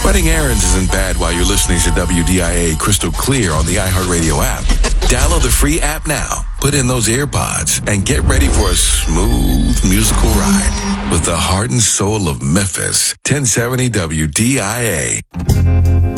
Running errands isn't bad while you're listening to WDIA crystal clear on the iHeartRadio app. Download the free app now, put in those earpods, and get ready for a smooth musical ride with the heart and soul of Memphis. 1070 WDIA.